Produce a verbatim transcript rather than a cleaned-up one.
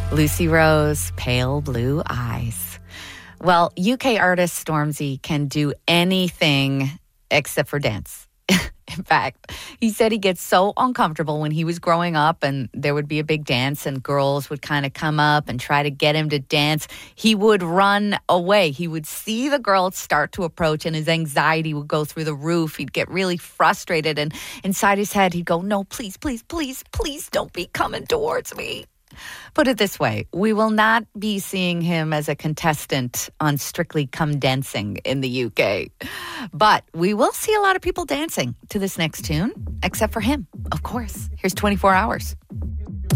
Lucy Rose, Pale Blue Eyes. Well, U K artist Stormzy can do anything except for dance. In fact, he said he gets so uncomfortable when he was growing up and there would be a big dance and girls would kind of come up and try to get him to dance. He would run away. He would see the girls start to approach and his anxiety would go through the roof. He'd get really frustrated and inside his head he'd go, no, please, please, please, please don't be coming towards me. Put it this way, we will not be seeing him as a contestant on Strictly Come Dancing in the U K. But we will see a lot of people dancing to this next tune, except for him, of course. Here's twenty-four hours.